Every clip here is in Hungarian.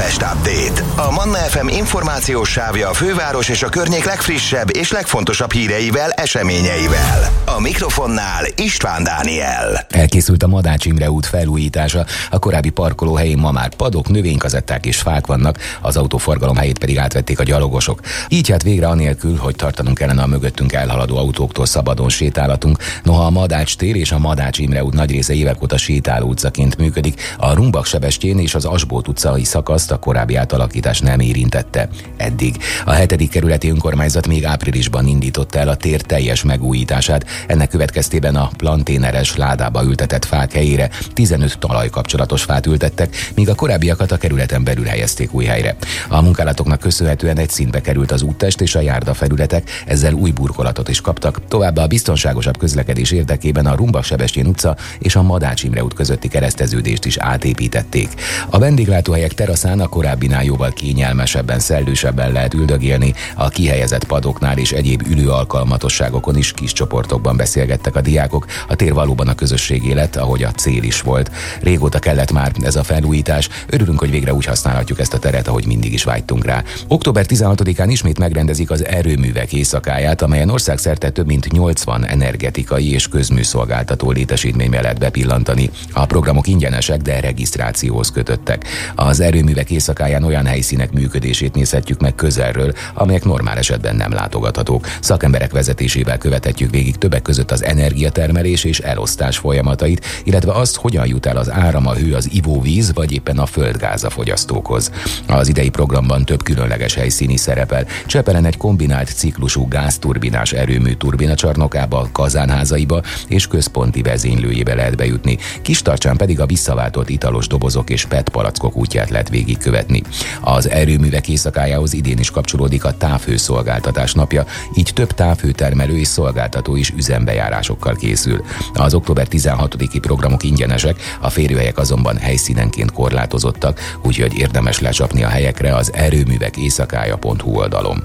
Budapest Update. A Manna FM információs sávja a főváros és a környék legfrissebb és legfontosabb híreivel, eseményeivel. A mikrofonnál István Dániel. Elkészült a Madács Imre út felújítása. A korábbi parkolóhelyén ma már padok, növénykazetták és fák vannak, az autóforgalom helyét pedig átvették a gyalogosok. Így hát végre anélkül, hogy tartanunk kellene a mögöttünk elhaladó autóktól, szabadon sétálhatunk. Noha a Madács tér és a Madács Imre út nagy része évek óta sétáló utcaként működik, a Rumbak-Sebestyén és az Asbolt utcai szakaszt a korábbi átalakítás nem érintette. Eddig. A 7. kerületi önkormányzat még áprilisban indította el a tér teljes megújítását. Ennek következtében a planténeres ládába ültetett fák helyére 15 talajkapcsolatos fát ültettek, míg a korábbiakat a kerületen belül helyezték új helyre. A munkálatoknak köszönhetően egy szintbe került az úttest és a járdafelületek, ezzel új burkolatot is kaptak. Továbbá a biztonságosabb közlekedés érdekében a Rumbak-Sebestyén utca és a Madács Imre út közötti kereszteződést is átépítették. A vendéglátóhelyek teraszán a korábbinál jóval kényelmesebben, szellősebben lehet üldögélni, a kihelyezett padoknál és egyéb ülőalkalmatosságokon is kis csoportokban beszélgettek a diákok. A tér valóban a közösségé lett, ahogy a cél is volt. Régóta kellett már ez a felújítás, örülünk, hogy végre úgy használhatjuk ezt a teret, ahogy mindig is vágytunk rá. Október 16-án ismét megrendezik az erőművek éjszakáját, amelyen országszerte több mint 80 energetikai és közműszolgáltató létesítménybe lehet bepillantani. A programok ingyenesek, de regisztrációhoz kötöttek. Az erőművek éjszakáján olyan helyszínek működését nézhetjük meg közelről, amelyek normál esetben nem látogathatók. Szakemberek vezetésével követhetjük végig többek között az energiatermelés és elosztás folyamatait, illetve azt, hogyan jut el az áram, a hő, az ivóvíz vagy éppen a földgáz a fogyasztókhoz. Az idei programban több különleges helyszín is szerepel. Csepelen egy kombinált ciklusú gázturbinás erőmű turbinacsarnokába, kazánházaiba és központi vezénylőjébe lehet bejutni. Kistarcsán pedig a visszaváltott italos dobozok és PET palackok útját lehet végigkövetni. Az erőművek éjszakájához idén is kapcsolódik a távhőszolgáltatás napja, így több távhőtermelő és szolgáltató is üzembejárásokkal készül. Az október 16-i programok ingyenesek, a férőhelyek azonban helyszínenként korlátozottak, úgyhogy érdemes lecsapni a helyekre az erőművekészakája.hu oldalon.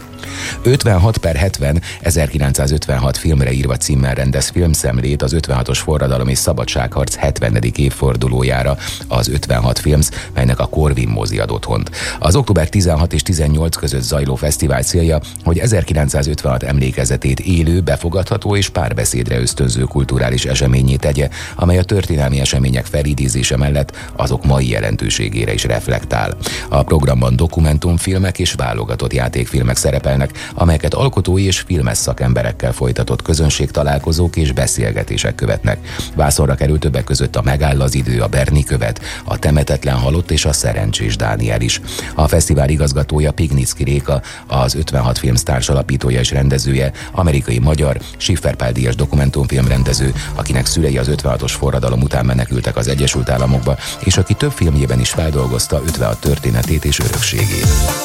56/70 1956 filmre írva címmel rendez filmszemlét az 56-os forradalom és szabadságharc 70. évfordulójára az 56 Films, melynek a Corvin mozi ad otthont. Az október 16 és 18 között zajló fesztivál célja, hogy 1956 emlékezetét élő, befogadható és párbeszédre ösztönző kulturális eseményé tegye, amely a történelmi események felidézése mellett azok mai jelentőségére is reflektál. A programban dokumentumfilmek és válogatott játékfilmek szerepelnek, amelyeket alkotói és filmes szakemberekkel folytatott közönségtalálkozók és beszélgetések követnek. Vászonra kerül többek között a Megáll az idő, a Berni követ, a Temetetlen halott és a Szerencsés Dániel is. A fesztivál igazgatója Pignicki Réka, az 56 Films társalapítója és rendezője, amerikai-magyar, Schiffer-Pál-díjas dokumentumfilmrendező, akinek szülei az 56-os forradalom után menekültek az Egyesült Államokba, és aki több filmjében is feldolgozta 56 történetét és örökségét.